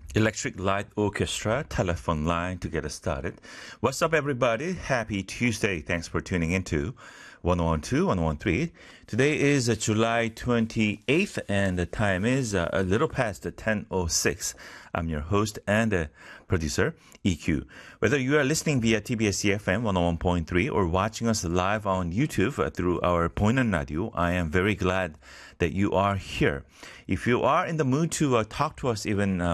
Electric Light Orchestra telephone line to get us started. What's up, everybody? Happy Tuesday. Thanks for tuning into 1012, 1013. Today is July 28th, and the time is a little past 10:06. I'm your host and producer, EQ. Whether you are listening via TBS EFM 101.3 or watching us live on YouTube through our Boinan Radio, I am very glad that you are here. If you are in the mood to talk to us even